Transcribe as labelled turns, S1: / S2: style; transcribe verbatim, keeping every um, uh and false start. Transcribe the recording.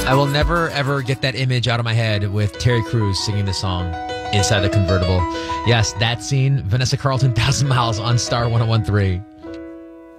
S1: I will never, ever get that image out of my head with Terry Crews singing the song inside the convertible. Yes, that scene, Vanessa Carlton, Thousand Miles on Star one oh one three.